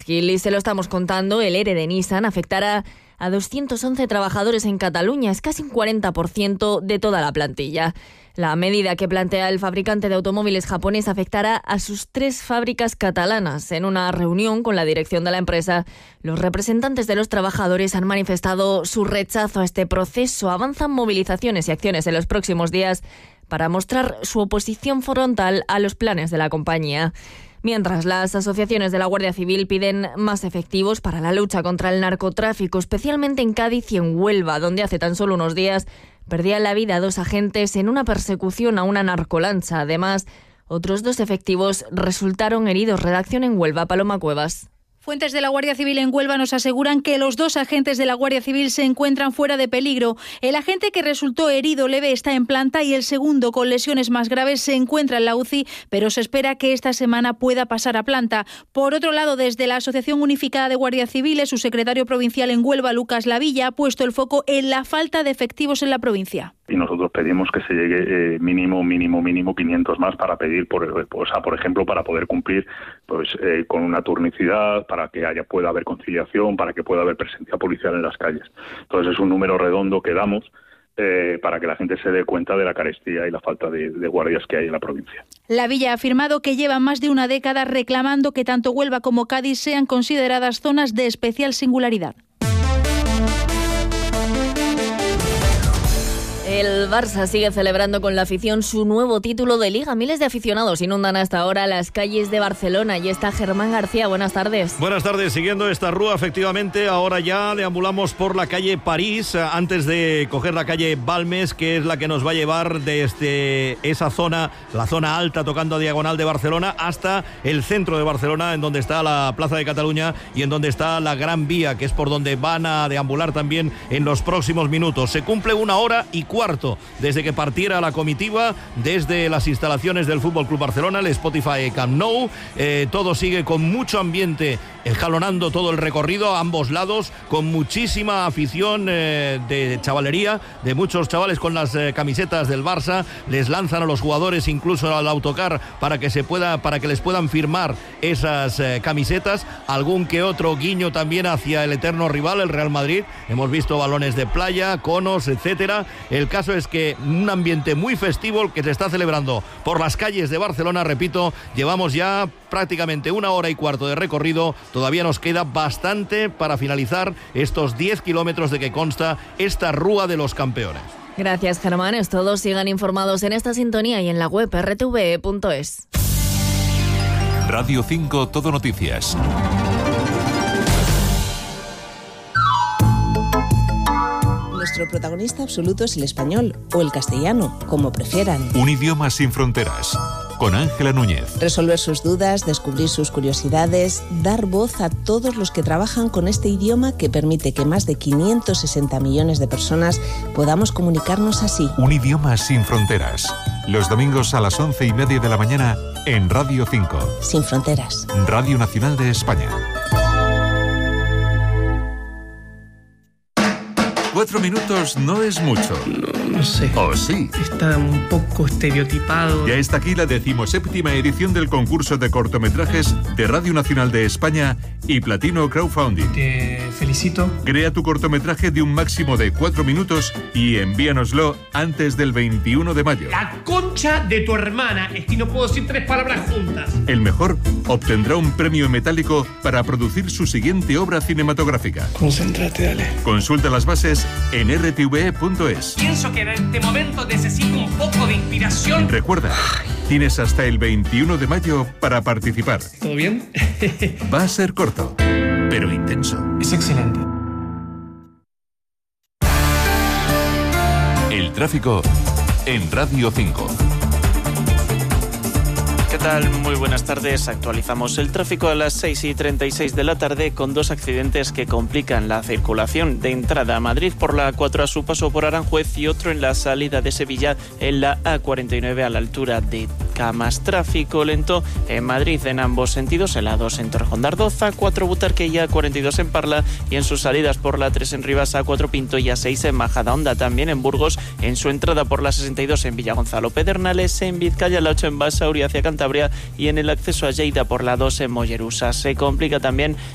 Gil, y se lo estamos contando. El ERE de Nissan afectará a 211 trabajadores en Cataluña, es casi un 40% de toda la plantilla. La medida que plantea el fabricante de automóviles japonés afectará a sus 3 fábricas catalanas. En una reunión con la dirección de la empresa, los representantes de los trabajadores han manifestado su rechazo a este proceso. Avanzan movilizaciones y acciones en los próximos días para mostrar su oposición frontal a los planes de la compañía. Mientras, las asociaciones de la Guardia Civil piden más efectivos para la lucha contra el narcotráfico, especialmente en Cádiz y en Huelva, donde hace tan solo unos días perdían la vida 2 agentes en una persecución a una narcolancha. Además, otros 2 efectivos resultaron heridos. Redacción en Huelva, Paloma Cuevas. Fuentes de la Guardia Civil en Huelva nos aseguran que los 2 agentes de la Guardia Civil se encuentran fuera de peligro. El agente que resultó herido leve está en planta y el segundo, con lesiones más graves, se encuentra en la UCI, pero se espera que esta semana pueda pasar a planta. Por otro lado, desde la Asociación Unificada de Guardias Civiles, su secretario provincial en Huelva, Lucas Lavilla, ha puesto el foco en la falta de efectivos en la provincia. Y nosotros pedimos que se llegue mínimo 500 más para pedir, por ejemplo, para poder cumplir con una turnicidad, para que pueda haber conciliación, para que pueda haber presencia policial en las calles. Entonces es un número redondo que damos para que la gente se dé cuenta de la carestía y la falta de guardias que hay en la provincia. La Villa ha afirmado que lleva más de una década reclamando que tanto Huelva como Cádiz sean consideradas zonas de especial singularidad. El Barça sigue celebrando con la afición su nuevo título de Liga. Miles de aficionados inundan hasta ahora las calles de Barcelona. Y está Germán García. Buenas tardes. Buenas tardes. Siguiendo esta rúa, efectivamente, ahora ya deambulamos por la calle París, antes de coger la calle Balmes, que es la que nos va a llevar desde esa zona, la zona alta, tocando a diagonal de Barcelona, hasta el centro de Barcelona, en donde está la Plaza de Cataluña y en donde está la Gran Vía, que es por donde van a deambular también en los próximos minutos. Se cumple 1 hora y cuarto desde que partiera la comitiva desde las instalaciones del Fútbol Club Barcelona, el Spotify Camp Nou. Todo sigue con mucho ambiente, jalonando todo el recorrido a ambos lados, con muchísima afición de chavalería, de muchos chavales con las camisetas del Barça. Les lanzan a los jugadores incluso al autocar para que les puedan firmar esas camisetas. Algún que otro guiño también hacia el eterno rival, el Real Madrid. Hemos visto balones de playa, conos, etcétera. El caso es que un ambiente muy festivo que se está celebrando por las calles de Barcelona. Repito, llevamos ya prácticamente 1 hora y cuarto de recorrido. Todavía nos queda bastante para finalizar estos 10 kilómetros de que consta esta Rúa de los Campeones. Gracias, Germán. Es todo. Sigan informados en esta sintonía y en la web rtve.es. Radio 5 Todo Noticias. Nuestro protagonista absoluto es el español o el castellano, como prefieran. Un idioma sin fronteras, con Ángela Núñez. Resolver sus dudas, descubrir sus curiosidades, dar voz a todos los que trabajan con este idioma que permite que más de 560 millones de personas podamos comunicarnos así. Un idioma sin fronteras. Los domingos a las 11:30 de la mañana en Radio 5. Sin fronteras. Radio Nacional de España. 4 minutos no es mucho. No sé. ¿O sí? Está un poco estereotipado. Ya está aquí la 17ª edición del concurso de cortometrajes de Radio Nacional de España y Platino Crowdfunding. Te felicito. Crea tu cortometraje de un máximo de 4 minutos y envíanoslo antes del 21 de mayo. La concha de tu hermana. Es que no puedo decir 3 palabras juntas. El mejor obtendrá un premio metálico para producir su siguiente obra cinematográfica. Concéntrate, dale. Consulta las bases en rtve.es. Pienso que en este momento necesito un poco de inspiración. Recuerda, tienes hasta el 21 de mayo para participar. ¿Todo bien? Va a ser corto, pero intenso. Es excelente. El tráfico en Radio 5. ¿Qué tal? Muy buenas tardes. Actualizamos el tráfico a las 6:36 de la tarde con 2 accidentes que complican la circulación de entrada a Madrid por la A4 a su paso por Aranjuez y otro en la salida de Sevilla en la A49 a la altura de Camas. Tráfico lento en Madrid en ambos sentidos, en la A2 en Torrejón de Ardoz, A4 Butarque y A42 en Parla y en sus salidas por la A3 en Rivas, A4 Pinto y A6 en Majadahonda. También en Burgos en su entrada por la 62 en Villagonzalo Pedernales, en Vizcaya la 8 en Basauri hacia Cantabria y en el acceso a Lleida por la 2 en Mollerusa. Se complica también